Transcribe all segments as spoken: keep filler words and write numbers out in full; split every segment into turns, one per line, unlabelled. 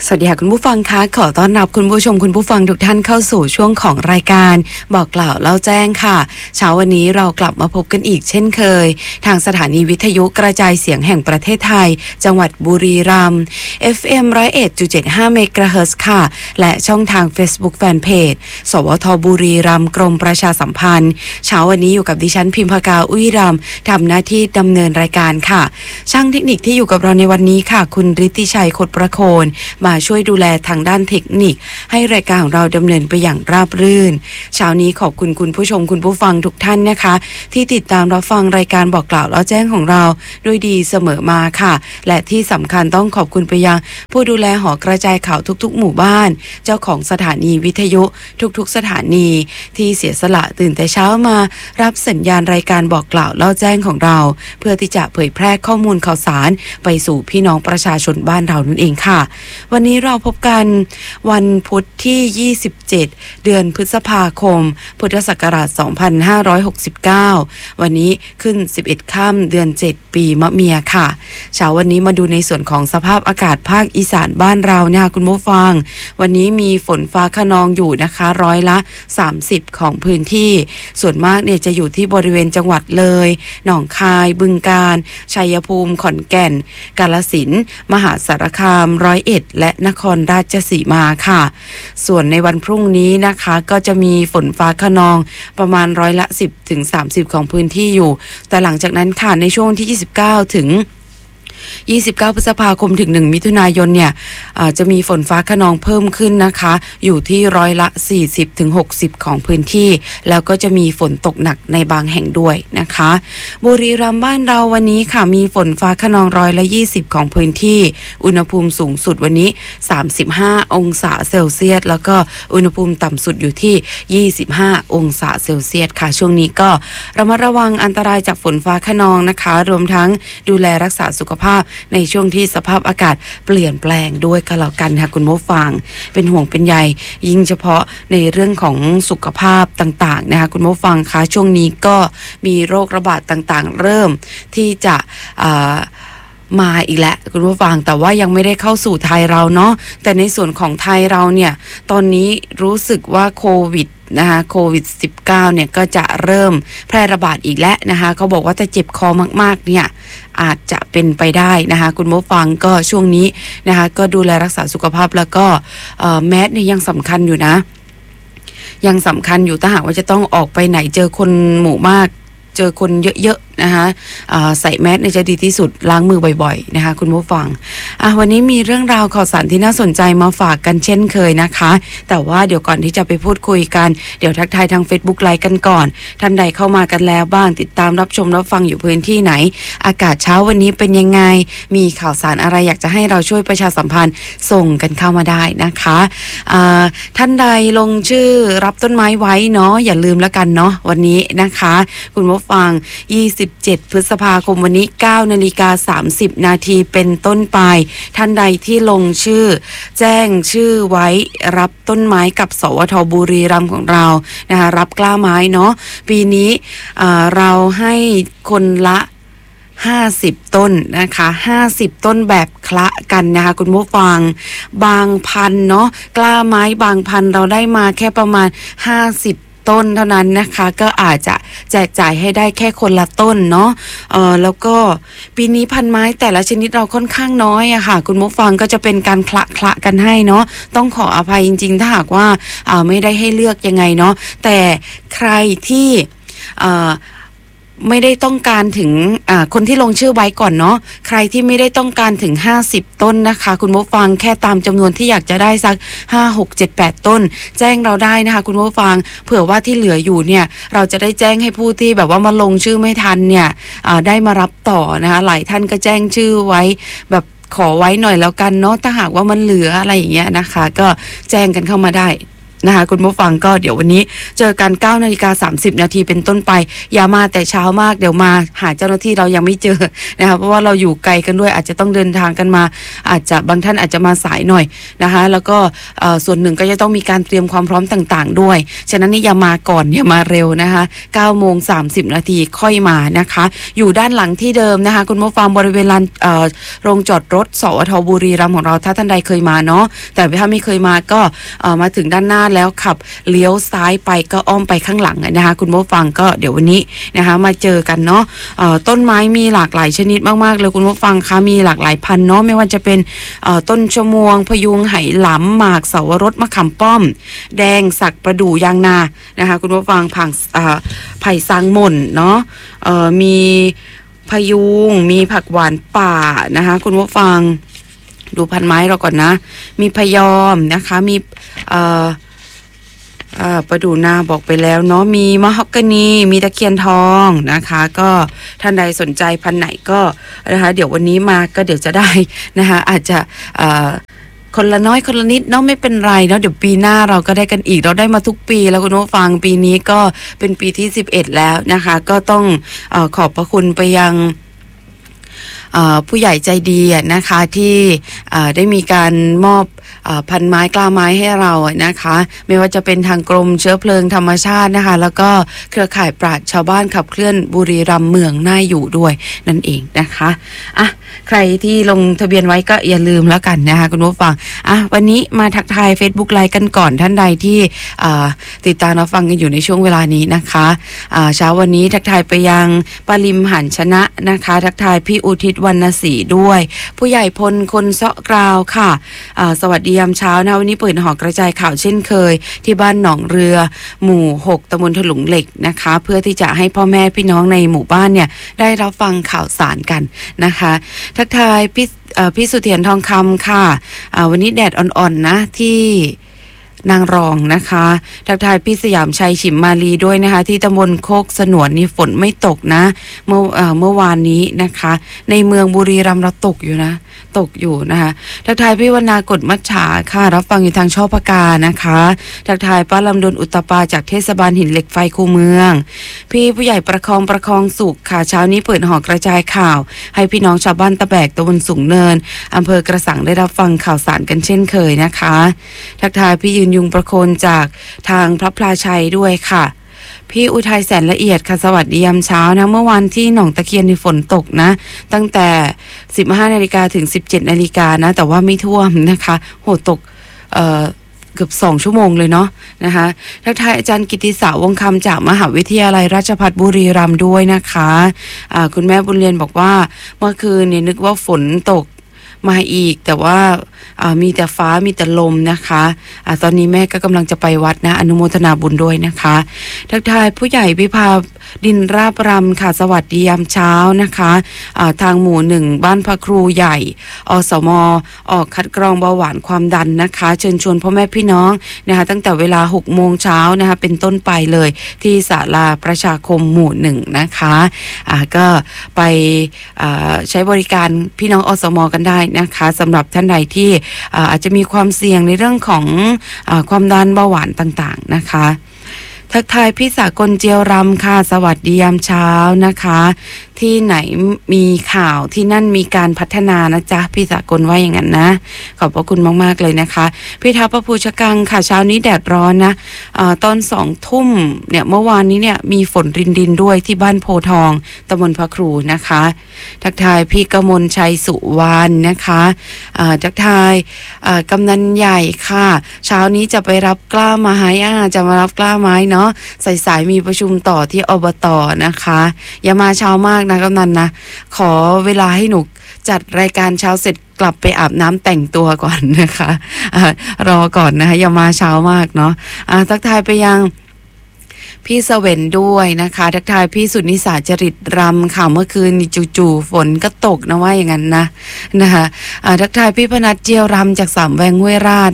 สวัสดีค่ะคุณผู้ฟังคะขอต้อนรับคุณผู้ชมคุณผู้ฟังทุกท่านเข้าสู่ช่วงของรายการบอกกล่าวเล่าแจ้งค่ะเช้าวันนี้เรากลับมาพบกันอีกเช่นเคยทางสถานีวิทยุกระจายเสียงแห่งประเทศไทยจังหวัดบุรีรัมย์ เอฟ เอ็ม หนึ่งศูนย์เอ็ดจุดเจ็ดห้า เมกะเฮิรตซ์ค่ะและช่องทาง Facebook Fanpage สวทบุรีรัมย์กรมประชาสัมพันธ์เช้าวันนี้อยู่กับดิฉันพิมพากาอุ้ยรำทำหน้าที่ดำเนินรายการค่ะช่างเทคนิคที่อยู่กับเราในวันนี้ค่ะคุณฤทธิชัยคดประโคนมาช่วยดูแลทางด้านเทคนิคให้รายการของเราดำเนินไปอย่างราบรื่นเช้านี้ขอบคุณคุณผู้ชมคุณผู้ฟังทุกท่านนะคะที่ติดตามรับฟังรายการบอกกล่าวแล้วแจ้งของเราด้วยดีเสมอมาค่ะและที่สำคัญต้องขอบคุณไปยังผู้ดูแลหอกระจายข่าวทุกๆหมู่บ้านเจ้าของสถานีวิทยุทุกๆสถานีที่เสียสละตื่นแต่เช้ามารับสัญญาณรายการบอกกล่าวเล่าแจ้งของเราเพื่อที่จะเผยแพร่ข้อมูลข่าวสารไปสู่พี่น้องประชาชนบ้านเรานั่นเองค่ะวันนี้เราพบกันวันพุธที่ยี่สิบเจ็ดเดือนพฤษภาคมพุทธศักราชสองพันห้าร้อยหกสิบเก้าวันนี้ขึ้นสิบเอ็ดค่ำเดือนเจ็ดปีมะเมียค่ะเช้าวันนี้มาดูในส่วนของสภาพอากาศภาคอีสานบ้านเราเนี่ยคุณผู้ฟังวันนี้มีฝนฟ้าคะนองอยู่นะคะร้อยละสามสิบของพื้นที่ส่วนมากเนี่ยจะอยู่ที่บริเวณจังหวัดเลยหนองคายบึงกาฬชัยภูมิขอนแก่นกาฬสินธุ์มหาสารคามร้อยเอ็ดและนครราชสีมาค่ะส่วนในวันพรุ่งนี้นะคะก็จะมีฝนฟ้าคะนองประมาณร้อยละสิบถึงสามสิบของพื้นที่อยู่แต่หลังจากนั้นค่ะในช่วงที่ยี่สิบเก้าถึงยี่สิบเก้าพฤษภาคมถึงหนึ่งมิถุนายนเนี่ยจะมีฝนฟ้าคะนองเพิ่มขึ้นนะคะอยู่ที่ร้อยละสี่สิบถึงหกสิบของพื้นที่แล้วก็จะมีฝนตกหนักในบางแห่งด้วยนะคะบุรีรัมย์บ้านเราวันนี้ค่ะมีฝนฟ้าคะนองร้อยละยี่สิบของพื้นที่อุณหภูมิสูงสุดวันนี้สามสิบห้าองศาเซลเซียสแล้วก็อุณหภูมิต่ำสุดอยู่ที่ยี่สิบห้าองศาเซลเซียสค่ะช่วงนี้ก็ระมัดระวังอันตรายจากฝนฟ้าคะนองนะคะรวมทั้งดูแลรักษาสุขภาพในช่วงที่สภาพอากาศเปลี่ยนแปลงด้วยก็แล้วกันค่ะคุณผู้ฟังเป็นห่วงเป็นใยยิ่งเฉพาะในเรื่องของสุขภาพต่างๆนะคะคุณผู้ฟังคะช่วงนี้ก็มีโรคระบาดต่างๆเริ่มที่จะมาอีกแล้วคุณผู้ฟังแต่ว่ายังไม่ได้เข้าสู่ไทยเราเนาะแต่ในส่วนของไทยเราเนี่ยตอนนี้รู้สึกว่าโควิดนะคะโควิด สิบเก้า เนี่ยก็จะเริ่มแพร่ระบาดอีกแล้วนะคะเขาบอกว่าถ้าเจ็บคอมากๆเนี่ยอาจจะเป็นไปได้นะคะคุณผู้ฟังก็ช่วงนี้นะคะก็ดูแลรักษาสุขภาพแล้วก็แมสเนี่ยยังสำคัญอยู่นะยังสำคัญอยู่ถ้าหากว่าจะต้องออกไปไหนเจอคนหมู่มากเจอคนเยอะๆนะคะใส่แมสเนี่ยจะดีที่สุดล้างมือบ่อยๆนะคะคุณผู้ฟังอ่ะวันนี้มีเรื่องราวข่าวสารที่น่าสนใจมาฝากกันเช่นเคยนะคะแต่ว่าเดี๋ยวก่อนที่จะไปพูดคุยกันเดี๋ยวทักทายทาง Facebook ไลฟ์กันก่อนท่านใดเข้ามากันแล้วบ้างติดตามรับชมรับฟังอยู่พื้นที่ไหนอากาศเช้าวันนี้เป็นยังไงมีข่าวสารอะไรอยากจะให้เราช่วยประชาสัมพันธ์ส่งกันเข้ามาได้นะคะะท่านใดลงชื่อรับต้นไม้ไว้เนาะอย่าลืมแล้วกันเนาะวันนี้นะคะคุณผู้ฟังยี่สิบเจ็ดพฤษภาคมวันนี้ เก้านาฬิกาสามสิบนาทีเป็นต้นไปท่านใดที่ลงชื่อแจ้งชื่อไว้รับต้นไม้กับสวทบุรีรัมย์ของเรานะคะรับกล้าไม้เนาะปีนี้เราให้คนละห้าสิบต้นนะคะห้าสิบต้นแบบคละกันนะคะคุณผู้ฟังบางพันเนาะกล้าไม้บางพันเราได้มาแค่ประมาณห้าสิบต้นเท่านั้นนะคะก็อาจจะแจกจ่ายให้ได้แค่คนละต้นเนาะเออแล้วก็ปีนี้พันไม้แต่ละชนิดเราค่อนข้างน้อยอะค่ะคุณผู้ฟังก็จะเป็นการคละคละกันให้เนาะต้องขออภัยจริงๆถ้าหากว่าอ่าไม่ได้ให้เลือกยังไงเนาะแต่ใครที่อ่าไม่ได้ต้องการถึงคนที่ลงชื่อไว้ก่อนเนาะใครที่ไม่ได้ต้องการถึงห้าสิบต้นนะคะคุณผู้ฟังแค่ตามจำนวนที่อยากจะได้สักห้า หก เจ็ด แปดต้นแจ้งเราได้นะคะคุณผู้ฟังเผื่อว่าที่เหลืออยู่เนี่ยเราจะได้แจ้งให้ผู้ที่แบบว่ามาลงชื่อไม่ทันเนี่ยได้มารับต่อนะคะหลายท่านก็แจ้งชื่อไว้แบบขอไว้หน่อยแล้วกันเนาะถ้าหากว่ามันเหลืออะไรอย่างเงี้ยนะคะก็แจ้งกันเข้ามาได้นะคะคุณผู้ฟังก็เดี๋ยววันนี้เจอกัน เก้านาฬิกาสามสิบนาทีเป็นต้นไปอย่ามาแต่เช้ามากเดี๋ยวมาหาเจ้าหน้าที่เรายังไม่เจอนะคะเพราะว่าเราอยู่ไกลกันด้วยอาจจะต้องเดินทางกันมาอาจจะบางท่านอาจจะมาสายหน่อยนะคะแล้วก็ส่วนหนึ่งก็จะต้องมีการเตรียมความพร้อมต่างๆด้วยฉะนั้นนี่อย่ามาก่อนอย่ามาเร็วนะคะเก้าโมงสามสิบนาทีค่อยมานะคะอยู่ด้านหลังที่เดิมนะคะคุณผู้ฟังบริเวณลานโรงจอดรถสวทบุรีรัมย์ของเราถ้าท่านใดเคยมาเนาะแต่ถ้าไม่เคยมาก็มาถึงด้านหน้าแล้วขับเลี้ยวซ้ายไปก็อ้อมไปข้างหลังนะคะคุณผู้ฟังก็เดี๋ยววันนี้นะคะมาเจอกันเนาะต้นไม้มีหลากหลายชนิดมากๆเลยคุณผู้ฟังคะมีหลากหลายพันธุ์เนาะไม่ว่าจะเป็นต้นชะมวงพยุงไหหลำหมากเสาวรสมะขามป้อมแดงสักประดู่ยางนานะคะคุณผู้ฟังผังไผ่ซางหม่นเนาะมีพยุงมีผักหวานป่านะคะคุณผู้ฟังดูพันไม้เราก่อนนะมีพยอมนะคะมีเอ่ออ่าประดู่นาบอกไปแล้วเนาะมีมะฮอกกานีมีตะเคียนทองนะคะก็ท่านใดสนใจพันไหนก็นะคะเดี๋ยววันนี้มาก็เดี๋ยวจะได้นะคะอาจจะอ่าคนละน้อยคนละนิดเนาะไม่เป็นไรเนาะเดี๋ยวปีหน้าเราก็ได้กันอีกเราได้มาทุกปีแล้วคุณผู้ฟังปีนี้ก็เป็นปีที่สิบเอ็ดแล้วนะคะก็ต้องเอ่อขอบพระคุณไปยังผู้ใหญ่ใจดีนะคะที่ได้มีการมอบพันไม้กล้าไม้ให้เรานะคะไม่ว่าจะเป็นทางกรมเชื้อเพลิงธรรมชาตินะคะแล้วก็เครือข่ายปราชญ์ชาวบ้านขับเคลื่อนบุรีรัมย์เมืองน่าอยู่ด้วยนั่นเองนะคะอ่ะใครที่ลงทะเบียนไว้ก็อย่าลืมแล้วกันนะคะคุณผู้ฟังอ่ะวันนี้มาทักทาย Facebook ไลฟ์กันก่อนท่านใดที่ติดตามรับฟังกันอยู่ในช่วงเวลานี้นะคะเช้าวันนี้ทักทายไปยังปาริมหันชนะนะคะทักทายพี่อุทิศวรรณศรีด้วยผู้ใหญ่พลคนเซาะกราวค่ะสวัสดียามเช้านะวันนี้เปิดหอกระจายข่าวเช่นเคยที่บ้านหนองเรือหมู่หกตำบลถลุงเหล็กนะคะเพื่อที่จะให้พ่อแม่พี่น้องในหมู่บ้านเนี่ยได้รับฟังข่าวสารกันนะคะทักทายพี่พี่สุเถียรทองคำค่ะวันนี้แดดอ่อนๆนะที่นางรองนะคะทักทายพี่สยามชัยฉิมมาลีด้วยนะคะที่ตำบลโคกสนวนนี่ฝนไม่ตกนะเมื่อเมื่อวานนี้นะคะในเมืองบุรีรัมย์เราตกอยู่นะตกอยู่นะคะทักทายพี่วรรณากฎมัจฉาค่ะรับฟังอยู่ทางช่อพกานะคะทักทายป้าลำดวนอุตตปาจากเทศบาลหินเหล็กไฟคูเมืองพี่ผู้ใหญ่ประคองประคองสุขค่ะเช้านี้เปิดหอกระจายข่าวให้พี่น้องชาวบ้านตะแบกตำบลสูงเนินอำเภอกระสังได้รับฟังข่าวสารกันเช่นเคยนะคะทักทายพี่ยืนยุงประโคนจากทางพระพลาชัยด้วยค่ะพี่อุทัยแสนละเอียดค่ะสวัสดียามเช้านะเมื่อวันที่หนองตะเคียนในฝนตกนะตั้งแต่ สิบห้านาฬิกา ถึง สิบเจ็ดนาฬิกานะแต่ว่าไม่ท่วมนะคะโหตกเอ่อเกือบสองชั่วโมงเลยเนาะนะคะทักทายอาจารย์กิติศักดิ์วงคำจากมหาวิทยาลัยราชภัฏบุรีรัมย์ด้วยนะคะอ่าคุณแม่บุญเรียนบอกว่าเมื่อคืนเนี่ยนึกว่าฝนตกมาอีกแต่ว่ามีแต่ฟ้ามีแต่ลมนะคะอะตอนนี้แม่ก็กำลังจะไปวัดนะอนุโมทนาบุญด้วยนะคะทักทายผู้ใหญ่วิภาดินราบรำค่ะสวัสดียามเช้านะคะะทางหมู่หนึ่งบ้านพระครูใหญ่อสมออกคัดกรองเบาหวานความดันนะคะเชิญชวนพ่อแม่พี่น้องนะคะตั้งแต่เวลาหกโมงเช้านะคะเป็นต้นไปเลยที่ศาลาประชาคมหมู่หนึ่งนะคะะก็ไปใช้บริการพี่น้องอสมกันได้นะคะสำหรับท่านใดที่อาจจะมีความเสี่ยงในเรื่องของอความดันเบาหวานต่างๆนะคะทักทายพี่สากลเจียวรำค่ะสวัสดียามเช้านะคะที่ไหนมีข่าวที่นั่นมีการพัฒนานะจ๊ะพี่สากลว่าอย่างนั้นนะขอบพระคุณมากๆเลยนะคะพี่ท้าวประภูชกังค่ะเช้านี้แดดร้อนนะอะตอนสองทุ่มเนี่ยเมื่อวานนี้เนี่ยมีฝนรินดินด้วยที่บ้านโพทองตำบลพระครูนะคะทักทายพี่กมลชัยสุวรรณนะคะทักทายกำนันใหญ่ค่ะเช้านี้จะไปรับกล้าไม้อ่ะจะมารับกล้าไม้เนาะสายๆมีประชุมต่อที่อบต.นะคะอย่ามาเช้ามากนะกำนันนะขอเวลาให้หนูจัดรายการเช้าเสร็จกลับไปอาบน้ำแต่งตัวก่อนนะคะอะรอก่อนนะคะอย่ามาเช้ามากเนาะะทักทายไปยังพี่เสเว่นด้วยนะคะทักทายพี่สุนิสาจริตรำค่ะเมื่อคืนจู่ๆฝนก็ตกนะว่าอย่างนั้นนะนะคะะทักทายพี่พนัสเจียวรำจากสามแวงห้วยราช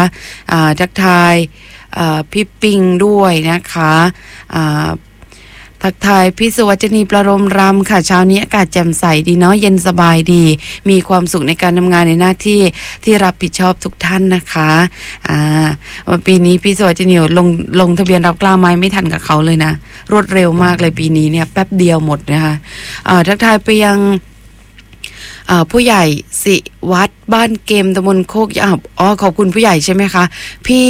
นะคะะทักทายพี่ปิงด้วยนะคะทักทายพี่สุวัจนีประรมรำค่ะเช้านี้อากาศแจ่มใสดีเนาะเย็นสบายดีมีความสุขในการทำงานในหน้าที่ที่รับผิดชอบทุกท่านนะคะอ่าวันปีนี้พี่สุวัจนีลงลงทะเบียนรับกล้าไม้ไม่ทันกับเขาเลยนะรวดเร็วมากเลยปีนี้เนี่ยแป๊บเดียวหมดนะคะอ่าทักทายไปยังผู้ใหญ่สิวัดบ้านเกมตำบลโคกยาบอ๋อขอบคุณผู้ใหญ่ใช่ไหมคะพี่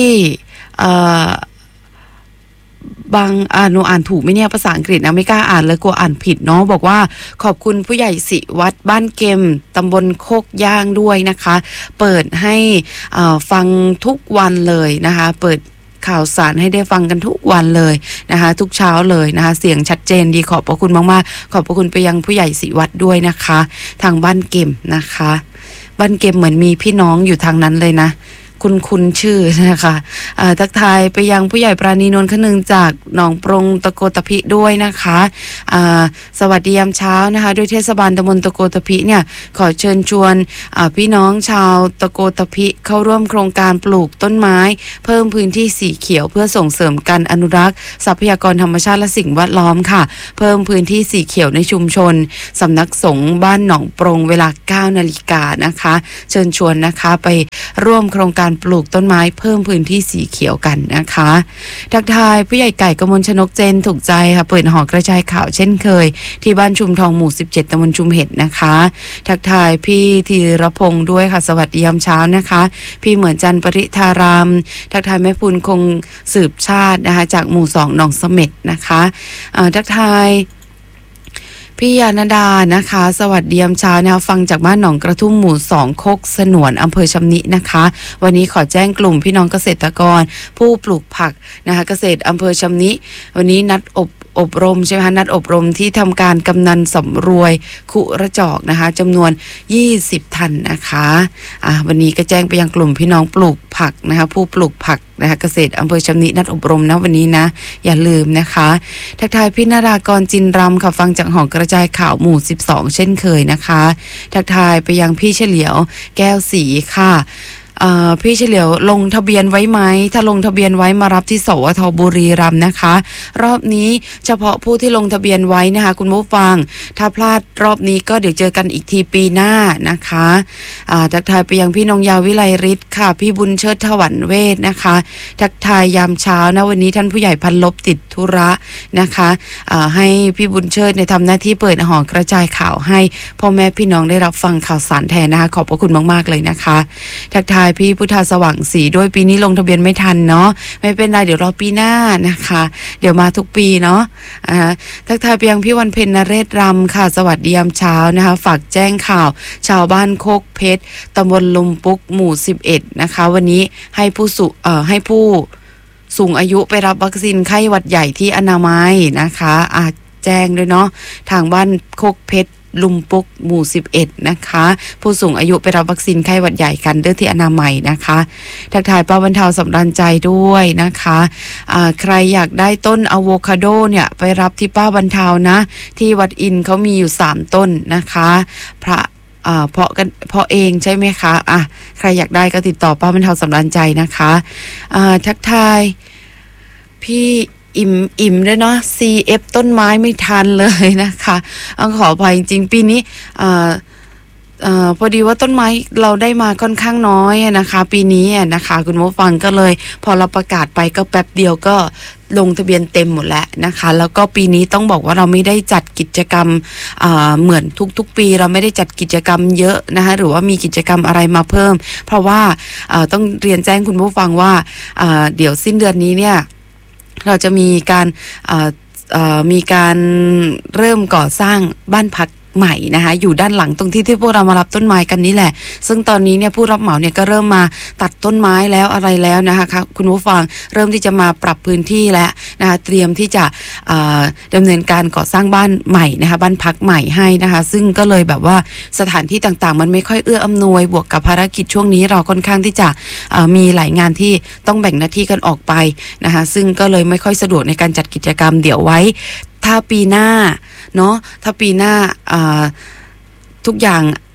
บางอ่านหนูอ่านถูกไหมเนี่ยภาษาอังกฤษนะไม่กล้าอ่านเลยกลัวอ่านผิดเนาะบอกว่าขอบคุณผู้ใหญ่สิวัดบ้านเกมตำบลโคกย่างด้วยนะคะเปิดให้ฟังทุกวันเลยนะคะเปิดข่าวสารให้ได้ฟังกันทุกวันเลยนะคะทุกเช้าเลยนะคะเสียงชัดเจนดีขอบพระคุณมากๆขอบพระคุณไปยังผู้ใหญ่สิวัดด้วยนะคะทางบ้านเกมนะคะบ้านเกมเหมือนมีพี่น้องอยู่ทางนั้นเลยนะคุณคุณชื่อนะคะทักทายไปยังผู้ใหญ่ปราณีนนท์ขนึงจากหนองปรงตะโกตะพิด้วยนะคะสวัสดียามเช้านะคะด้วยเทศบาลตำบลตะโกตะพิเนี่ยขอเชิญชวนพี่น้องชาวตะโกตะพิเข้าร่วมโครงการปลูกต้นไม้เพิ่มพื้นที่สีเขียวเพื่อส่งเสริมการอนุรักษ์ทรัพยากรธรรมชาติและสิ่งแวดล้อมค่ะเพิ่มพื้นที่สีเขียวในชุมชนสำนักสงฆ์บ้านหนองปรงเวลา เก้านาฬิกานะคะเชิญชวนนะคะไปร่วมโครงการปลูกต้นไม้เพิ่มพื้นที่สีเขียวกันนะคะทักทายผู้ใหญ่ไก่กมลชนกเจนถูกใจค่ะเปิดหอกระจายข่าวเช่นเคยที่บ้านชุมทองหมู่สิบเจ็ดตำบลชุมเห็ดนะคะทักทายพี่ธีรพงษ์ด้วยค่ะสวัสดียามเช้านะคะพี่เหมือนจันปริธารามทักทายแม่พูนคงสืบชาตินะคะจากหมู่สองหนองเสม็ดนะคะทักทายพี่ยานดานะคะสวัสดียามเช้านะคะฟังจากบ้านหนองกระทุ่มหมู่สองโคกสนวนอำเภอชำนินะคะวันนี้ขอแจ้งกลุ่มพี่น้องเกษตรกรผู้ปลูกผักนะคะเกษตรอำเภอชำนิวันนี้นัดอบอบรมใช่ไหมคะนัดอบรมที่ทำการกำนันสำรวยคุระจอกนะคะจำนวนยี่สิบท่านนะคะอ่าวันนี้ก็แจ้งไปยังกลุ่มพี่น้องปลูกผักนะคะผู้ปลูกผักนะคะเกษตรอำเภอชำนินัดอบรมนะวันนี้นะอย่าลืมนะคะทักทายพี่นารากรจินรำค่ะฟังจากหอกระจายข่าวหมู่สิบสองเช่นเคยนะคะทักทายไปยังพี่เฉลียวแก้วศรีค่ะพี่เฉลียวลงทะเบียนไว้ไหมถ้าลงทะเบียนไว้มารับที่สวทบุรีรัมย์นะคะรอบนี้เฉพาะผู้ที่ลงทะเบียนไว้นะคะคุณผู้ฟังถ้าพลาดรอบนี้ก็เดี๋ยวเจอกันอีกทีปีหน้านะคะทักทายไปยังพี่นงยาวิไลฤทธิ์ค่ะพี่บุญเชิดถวันเวทนะคะทักทายยามเช้านะวันนี้ท่านผู้ใหญ่พันลบติดธุระนะคะให้พี่บุญเชิดในทำหน้าที่เปิดหอกระจายข่าวให้พ่อแม่พี่น้องได้รับฟังข่าวสารแทนนะคะขอบพระคุณมากๆเลยนะคะทักทายพี่พุทธาสว่างศรีด้วยปีนี้ลงทะเบียนไม่ทันเนาะไม่เป็นไรเดี๋ยวรอปีหน้านะคะเดี๋ยวมาทุกปีเนาะอ่าทักทายไปยังพี่วันเพ็ญนเรศรำค่ะสวัสดียามเช้านะคะฝากแจ้งข่าวชาวบ้านโคกเพชรตำบลลุมปุกหมู่สิบเอ็ดนะคะวันนี้ให้ผู้สูเอ่อให้ผู้สูงอายุไปรับวัคซีนไข้หวัดใหญ่ที่อนามัยนะคะอ่าแจ้งด้วยเนาะทางบ้านโคกเพชรลุมปุกหมู่สิบเอ็ดนะคะผู้สูงอายุไปรับวัคซีนไข้หวัดใหญ่กันเด้อที่อนามัยนะคะทักทายป้าบรรเทาสำราญใจด้วยนะคะอ่าใครอยากได้ต้นอะโวคาโดเนี่ยไปรับที่ป้าบรรเทานะที่วัดอินเขามีอยู่สามต้นนะคะพระอ่าเพาะกันเพาะเองใช่ไหมคะอ่ะใครอยากได้ก็ติดต่อป้าบรรเทาสำราญใจนะคะอ่าทักทายพี่อิ่มอิ่มด้วยเนาะ ซี เอฟ ต้นไม้ไม่ทันเลยนะคะต้องขออภัยจริงปีนี้อ่าอ่าพอดีว่าต้นไม้เราได้มาค่อนข้างน้อยนะคะปีนี้นะคะคุณผู้ฟังก็เลยพอเราประกาศไปก็แป๊บเดียวก็ลงทะเบียนเต็มหมดแล้วนะคะแล้วก็ปีนี้ต้องบอกว่าเราไม่ได้จัดกิจกรรมอ่าเหมือนทุกๆปีเราไม่ได้จัดกิจกรรมเยอะนะคะหรือว่ามีกิจกรรมอะไรมาเพิ่มเพราะว่าอ่าต้องเรียนแจ้งคุณผู้ฟังว่าอ่าเดี๋ยวสิ้นเดือนนี้เนี่ยเราจะมีการมีการเริ่มก่อสร้างบ้านพักใหม่นะคะอยู่ด้านหลังตรงที่ที่พวกเรามารับต้นไม้กันนี่แหละซึ่งตอนนี้เนี่ยผู้รับเหมาเนี่ยก็เริ่มมาตัดต้นไม้แล้วอะไรแล้วนะคะคุณผู้ฟังเริ่มที่จะมาปรับพื้นที่แล้วนะคะเตรียมที่จะดำเนินการก่อสร้างบ้านใหม่นะคะบ้านพักใหม่ให้นะคะซึ่งก็เลยแบบว่าสถานที่ต่างๆมันไม่ค่อยเอื้ออำนวยบวกกับภารกิจช่วงนี้เราค่อนข้างที่จะมีหลายงานที่ต้องแบ่งหน้าที่กันออกไปนะคะซึ่งก็เลยไม่ค่อยสะดวกในการจัดกิจกรรมเดี๋ยวไว้ถ้าปีหน้าเนาะถ้าปีหน้าทุกอย่าง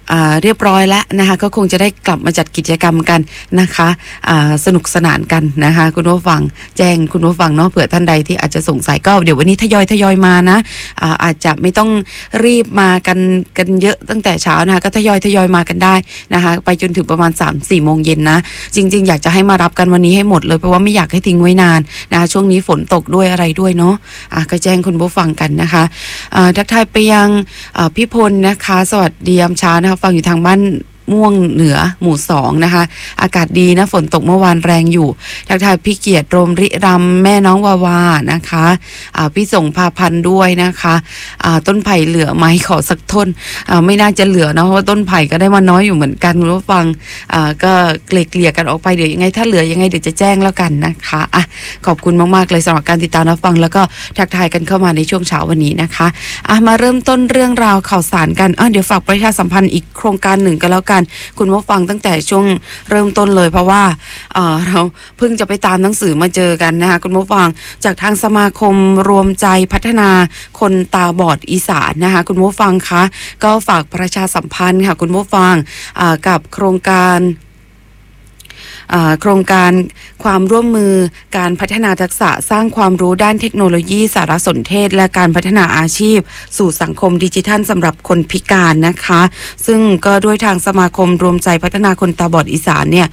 อ่าเรียบร้อยแล้วนะคะก็คงจะได้กลับมาจัดกิจกรรมกันนะคะอ่าสนุกสนานกันนะคะคุณผู้ฟังแจ้งคุณผู้ฟังเนาะเผื่อท่านใดที่อาจจะสงสัยก็เดี๋ยววันนี้ทยอยทยอยมานะอ่าอาจจะไม่ต้องรีบมากันกันเยอะตั้งแต่เช้านะคะก็ทยอยทยอยมากันได้นะคะไปจนถึงประมาณ สามถึงสี่ โมงเย็นนะจริงๆอยากจะให้มารับกันวันนี้ให้หมดเลยเพราะว่าไม่อยากให้ทิ้งไว้นานนะคะช่วงนี้ฝนตกด้วยอะไรด้วยเนาะอ่ะก็แจ้งคุณผู้ฟังกันนะคะอ่าทักทายไปยังอ่าพี่พลนะคะสวัสดียามเช้านะคะฟังอยู่ทางบ้านม่วงเหนือหมู่สองนะคะอากาศดีนะฝนตกเมื่อวานแรงอยู่ทักทายพี่เกียรติโรมริรำแม่น้องวาวานะคะอ่าพี่ส่งพาพันธ์ด้วยนะคะอ่าต้นไผ่เหลือไหมขอสักต้นอ่าไม่น่าจะเหลือนะเพราะว่าต้นไผ่ก็ได้มาน้อยอยู่เหมือนกันคุณผู้ฟังอ่าก็เกลี่ยเกลี่ยกันออกไปเดี๋ยวยังไงถ้าเหลือยังไงเดี๋ยวจะแจ้งแล้วกันนะคะอ่ะขอบคุณมากๆเลยสำหรับการติดตามรับฟังแล้วก็ทักทายกันเข้ามาในช่วงเช้าวันนี้นะคะอ่ะมาเริ่มต้นเรื่องราวข่าวสารกันอ่ะเดี๋ยวฝากประชาสัมพันธ์อีกโครงการหนึ่งกันแล้วกันคุณผู้ฟังตั้งแต่ช่วงเริ่มต้นเลยเพราะว่าเอ่อเราเพิ่งจะไปตามหนังสือมาเจอกันนะคะคุณผู้ฟังจากทางสมาคมรวมใจพัฒนาคนตาบอดอีสานนะคะคุณผู้ฟังคะก็ฝากประชาสัมพันธ์ค่ะคุณผู้ฟังอ่ากับโครงการโครงการความร่วมมือการพัฒนาทักษะสร้างความรู้ด้านเทคโนโลยีสารสนเทศและการพัฒนาอาชีพสู่สังคมดิจิทัลสำหรับคนพิการนะคะซึ่งก็ด้วยทางสมาคมรวมใจพัฒนาคนตาบอดอีสานเนี่ย